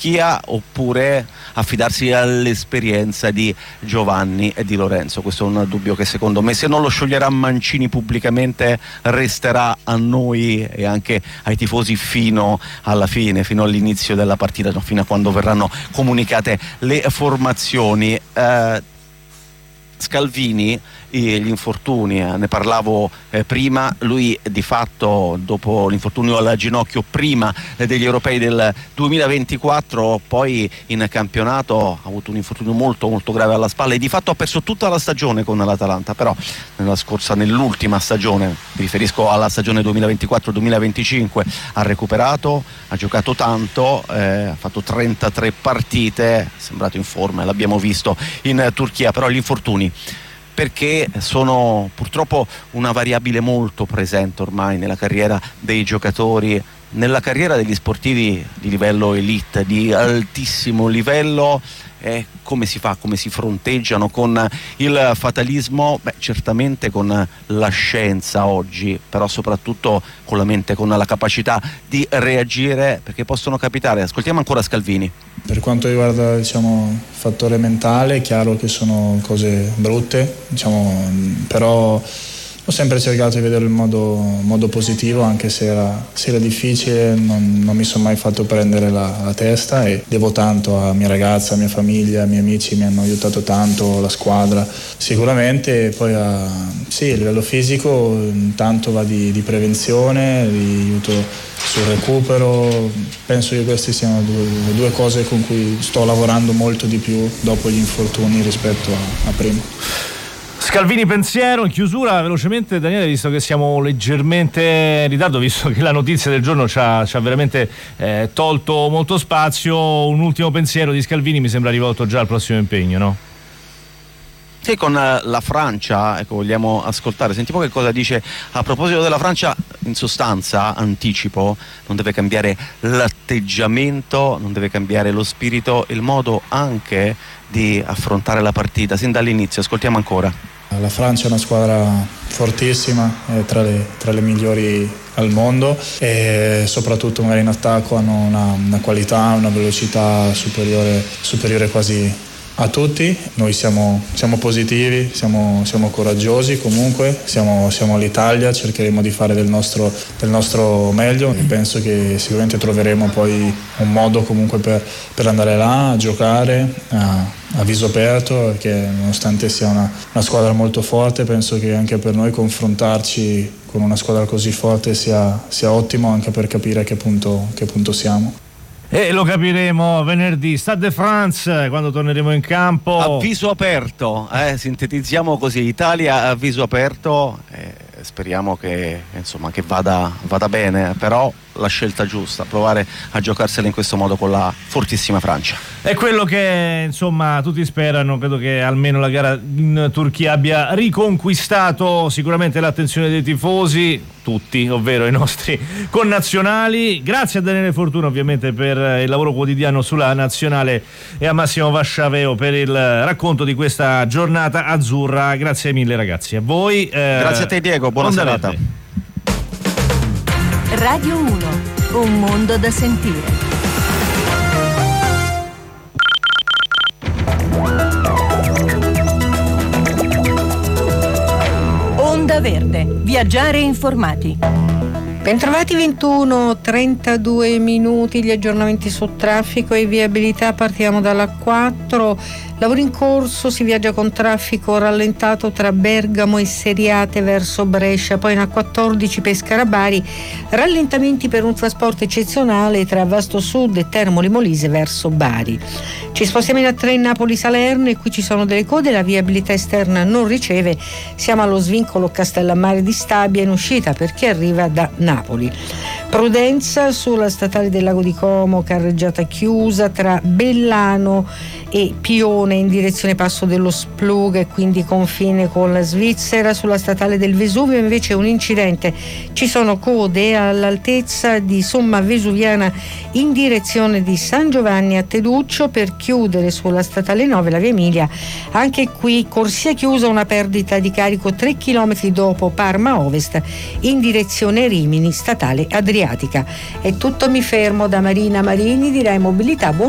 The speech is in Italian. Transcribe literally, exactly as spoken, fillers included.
Turchia oppure affidarsi all'esperienza di Giovanni e di Lorenzo. Questo è un dubbio che secondo me, se non lo scioglierà Mancini pubblicamente, resterà a noi e anche ai tifosi fino alla fine, fino all'inizio della partita, no, fino a quando verranno comunicate le formazioni. Eh, Scalvini, gli infortuni, eh, ne parlavo eh, prima, lui di fatto dopo l'infortunio al ginocchio prima eh, degli europei del duemilaventiquattro, poi in campionato ha avuto un infortunio molto molto grave alla spalla e di fatto ha perso tutta la stagione con l'Atalanta, però nella scorsa, nell'ultima stagione, mi riferisco alla stagione duemilaventiquattro duemilaventicinque, ha recuperato, ha giocato tanto, eh, ha fatto trentatré partite, è sembrato in forma, l'abbiamo visto in Turchia, però gli infortuni perché sono purtroppo una variabile molto presente ormai nella carriera dei giocatori, nella carriera degli sportivi di livello elite, di altissimo livello. Eh, come si fa, come si fronteggiano con il fatalismo? Beh, certamente con la scienza oggi, però soprattutto con la mente, con la capacità di reagire, perché possono capitare. Ascoltiamo ancora Scalvini. Per quanto riguarda, diciamo, il fattore mentale, è chiaro che sono cose brutte, diciamo, però ho sempre cercato di vedere il modo, modo positivo, anche se era, se era difficile, non, non mi sono mai fatto prendere la, la testa, e devo tanto a mia ragazza, a mia famiglia, ai miei amici, mi hanno aiutato tanto, la squadra sicuramente. Poi a, sì, a livello fisico tanto va di, di prevenzione, di aiuto sul recupero. Penso che queste siano due, le due cose con cui sto lavorando molto di più dopo gli infortuni rispetto a, a prima. Scalvini, pensiero in chiusura velocemente, Daniele, visto che siamo leggermente in ritardo, visto che la notizia del giorno ci ha, ci ha veramente eh, tolto molto spazio, un ultimo pensiero di Scalvini mi sembra rivolto già al prossimo impegno, no? Sì, con la Francia, ecco, vogliamo ascoltare, sentiamo che cosa dice a proposito della Francia. In sostanza, anticipo, non deve cambiare l'atteggiamento, non deve cambiare lo spirito, il modo anche di affrontare la partita sin dall'inizio. Ascoltiamo ancora. La Francia è una squadra fortissima, è tra le, tra le migliori al mondo, e soprattutto magari in attacco hanno una, una qualità, una velocità superiore, superiore quasi a tutti. Noi siamo, siamo positivi, siamo, siamo coraggiosi comunque, siamo, siamo l'Italia, cercheremo di fare del nostro, del nostro meglio, e penso che sicuramente troveremo poi un modo comunque per, per andare là a giocare a, a viso aperto, perché nonostante sia una, una squadra molto forte, penso che anche per noi confrontarci con una squadra così forte sia, sia ottimo, anche per capire a che punto, che punto siamo. E lo capiremo venerdì, Stade de France, quando torneremo in campo. A viso aperto, eh, sintetizziamo così, Italia a viso aperto, eh, speriamo che, insomma, che vada, vada bene, però la scelta giusta, provare a giocarsela in questo modo con la fortissima Francia. È quello che, insomma, tutti sperano. Credo che almeno la gara in Turchia abbia riconquistato sicuramente l'attenzione dei tifosi, tutti, ovvero i nostri connazionali. Grazie a Daniele Fortuna ovviamente per il lavoro quotidiano sulla nazionale, e a Massimo Vasciaveo per il racconto di questa giornata azzurra. Grazie mille ragazzi, a voi. Eh, Grazie a te Diego, buona serata. Radio uno, un mondo da sentire. Onda Verde, viaggiare informati. Bentrovati, ventuno e trentadue minuti, gli aggiornamenti sul traffico e viabilità. Partiamo dalla quattro, lavori in corso, si viaggia con traffico rallentato tra Bergamo e Seriate verso Brescia, poi in A quattordici Pescara-Bari, rallentamenti per un trasporto eccezionale tra Vasto Sud e Termoli Molise verso Bari. Ci spostiamo in A tre Napoli-Salerno, e qui ci sono delle code, la viabilità esterna non riceve, siamo allo svincolo Castellammare di Stabia in uscita per chi arriva da Napoli. Prudenza sulla statale del Lago di Como, carreggiata chiusa tra Bellano e Pione in direzione Passo dello Splug, e quindi confine con la Svizzera. Sulla statale del Vesuvio invece un incidente, ci sono code all'altezza di Somma Vesuviana in direzione di San Giovanni a Teduccio. Per chiudere sulla statale nove la Via Emilia, anche qui corsia chiusa, una perdita di carico tre chilometri dopo Parma Ovest in direzione Rimini, statale Adriatica. È tutto, mi fermo. Da Marina Marini di Rai Mobilità. Buon